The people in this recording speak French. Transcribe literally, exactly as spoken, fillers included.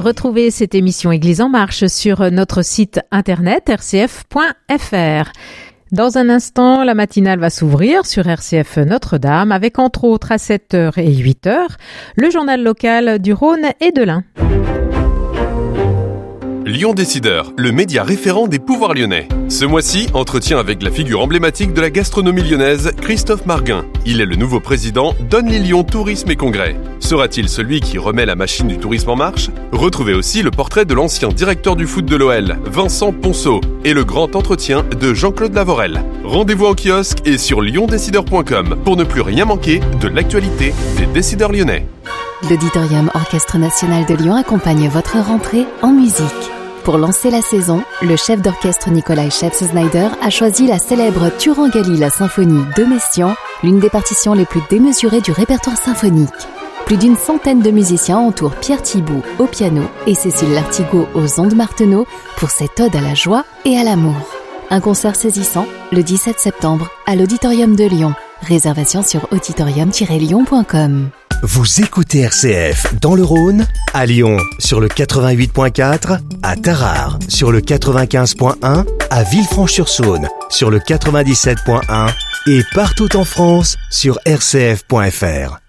Retrouvez cette émission Église en marche sur notre site internet r c f point f r. Dans un instant, la matinale va s'ouvrir sur R C F Notre-Dame avec entre autres à sept heures et huit heures le journal local du Rhône et de l'Ain. Lyon Décideur, le média référent des pouvoirs lyonnais. Ce mois-ci, entretien avec la figure emblématique de la gastronomie lyonnaise, Christophe Marguin. Il est le nouveau président d'Only Lyon Tourisme et Congrès. Sera-t-il celui qui remet la machine du tourisme en marche ? Retrouvez aussi le portrait de l'ancien directeur du foot de l'O L, Vincent Ponceau, et le grand entretien de Jean-Claude Lavorel. Rendez-vous en kiosque et sur lyon décideur point com pour ne plus rien manquer de l'actualité des décideurs lyonnais. L'Auditorium Orchestre National de Lyon accompagne votre rentrée en musique. Pour lancer la saison, le chef d'orchestre Nikolai Scheps-Snyder a choisi la célèbre Turangali la symphonie de Messiaen, l'une des partitions les plus démesurées du répertoire symphonique. Plus d'une centaine de musiciens entourent Pierre Thibault au piano et Cécile Lartigot aux ondes Martenot pour cette ode à la joie et à l'amour. Un concert saisissant le dix-sept septembre à l'Auditorium de Lyon. Réservation sur auditorium tiret lyon point com. Vous écoutez R C F dans le Rhône, à Lyon sur le quatre-vingt-huit point quatre, à Tarare sur le quatre-vingt-quinze point un, à Villefranche-sur-Saône sur le quatre-vingt-dix-sept point un et partout en France sur r c f point f r.